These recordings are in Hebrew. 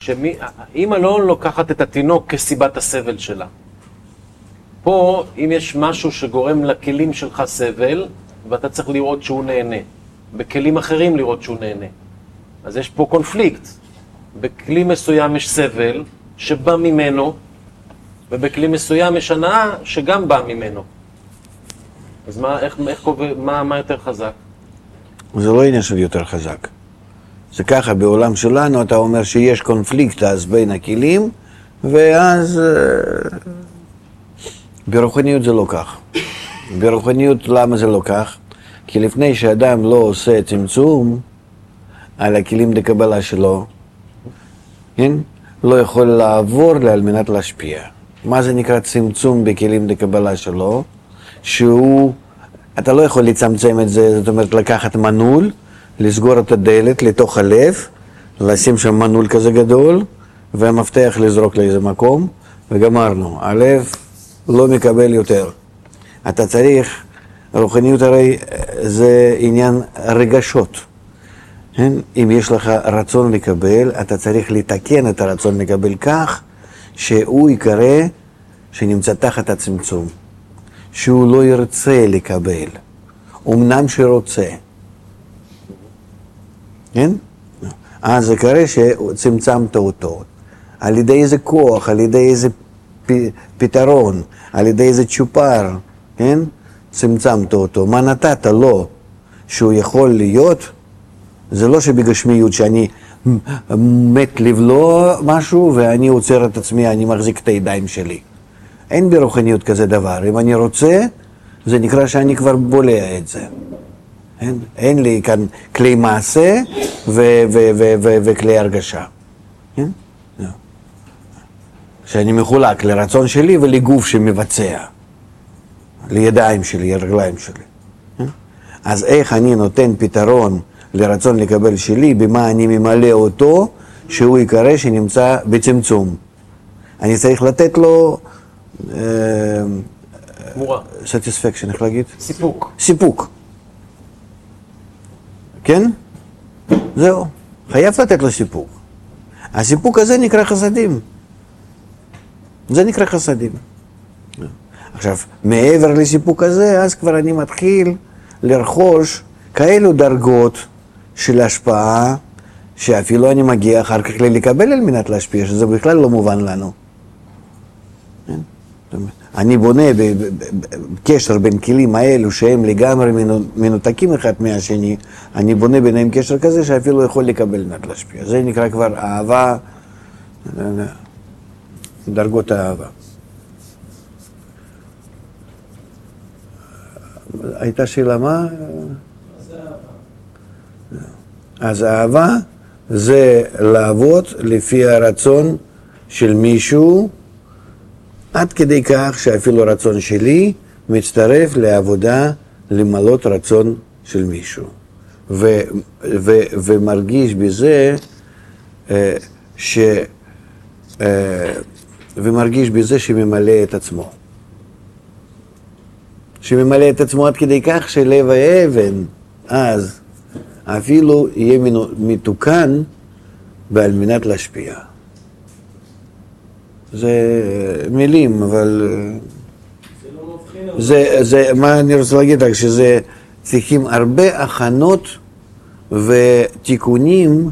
שאמא לא לוקחת את התינוק כסיבת הסבל שלה. פה, אם יש משהו שגורם לכלים שלך סבל, ואתה צריך לראות שהוא נהנה. בכלים אחרים לראות שהוא נהנה. אז יש פה קונפליקט. בכלי מסוים יש סבל שבא ממנו, ובכלי מסוים יש הנאה שגם בא ממנו. אז מה יותר חזק? זה לא עניין של יותר חזק. זה ככה, בעולם שלנו אתה אומר שיש קונפליקט אז בין הכלים, ואז ברוחניות זה לא כך. ברוחניות למה זה לא כך? כי לפני שאדם לא עושה צמצום על הכלים לקבלה שלו, כן? לא יכול לעבור על מנת להשפיע. מה זה נקרא צמצום בכלים לקבלה שלו? אתה לא יכול לצמצם את זה, זאת אומרת לקחת מנעול, לסגור את הדלת לתוך הלב, לשים שם מנעול כזה גדול, והמפתח לזרוק לאיזה מקום, וגמרנו. הלב לא מקבל יותר. אתה צריך, רוחניות הרי זה עניין רגשות. אם יש לך רצון לקבל, אתה צריך לתקן את הרצון לקבל כך, שהוא יקרא שנמצא תחת הצמצום. שהוא לא ירצה לקבל, אמנם שרוצה. כן? אז זה קרה שצמצמת אותו. על ידי איזה כוח, על ידי איזה פתרון, על ידי איזה צ'ופר, כן? צמצמת אותו. מה נתת לו שהוא יכול להיות? זה לא שבגשמיות שאני מת לבלוע משהו ואני עוצר את עצמי, אני מחזיק את הידיים שלי. אין ברוחניות כזה דבר. אם אני רוצה, זה נקרא שאני כבר בולע את זה. אין לי כאן כלי מעשה וכלי הרגשה. שאני מחולק לרצון שלי ולגוף שמבצע. לידיים שלי, לרגליים שלי. אז איך אני נותן פתרון לרצון לקבל שלי, במה אני ממלא אותו, שהוא יקרא שנמצא בצמצום. אני צריך לתת לו satisfaction, איך להגיד? סיפוק. סיפוק. כן? זהו. חייב לתת לו סיפוק. הסיפוק הזה נקרא חסדים. זה נקרא חסדים. עכשיו, מעבר לסיפוק הזה, אז כבר אני מתחיל לרכוש כאלו דרגות של השפעה, שאפילו אני מגיע אחר כך לקבל על מנת להשפיע, שזה בכלל לא מובן לנו. אני בונה קשר בין כלים האלו שהם לגמרי מנותקים אחד מהשני, אני בונה ביניהם קשר כזה שאפילו יכול לקבל מנת להשפיע. זה נקרא כבר אהבה, דרגות האהבה. הייתה שאלה מה? אז אהבה זה לעבוד לפי הרצון של מישהו, עד כדי כך שאפילו רצון שלי מצטרף לעבודה למלות רצון של מישהו. ומרגיש בזה ומרגיש בזה שממלא את עצמו. שממלא את עצמו עד כדי כך שלב האבן אז אפילו יהיה מתוקן ועל מנת להשפיע. זה מילים, אבל זה מה אני רוצה להגיד, רק שזה צריכים הרבה הכנות ותיקונים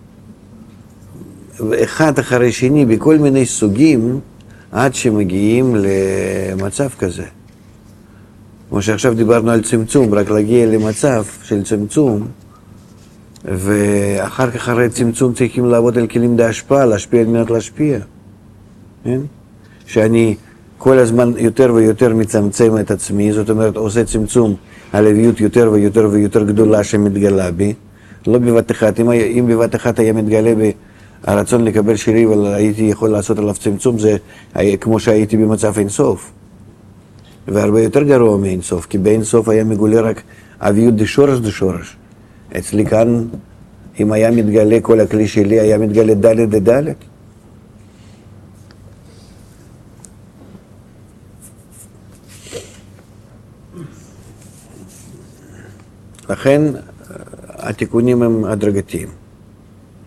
אחד אחרי שני בכל מיני סוגים עד שמגיעים למצב כזה. כמו שעכשיו דיברנו על צמצום, רק להגיע למצב של צמצום, ואחר כך אחרי צמצום צריכים לעבוד על כלים להשפעה, להשפיע על מנת להשפיע. כן? שאני כל הזמן יותר ויותר מצמצם את עצמי, זאת אומרת עושה צמצום על הלוויות יותר ויותר ויותר גדולה שמתגלה בי, לא בבת אחת. אם בבת אחת היה מתגלה בי הרצון לקבל שלי והייתי יכול לעשות עליו צמצום, זה כמו שהייתי במצב אינסוף. והרבה יותר גרוע מאינסוף, כי באינסוף היה מגולה רק אביות דשורש. אצלי כאן, אם היה מתגלה כל הכלי שלי, היה מתגלה דלת דדלת. לכן התיקונים הם הדרגתיים.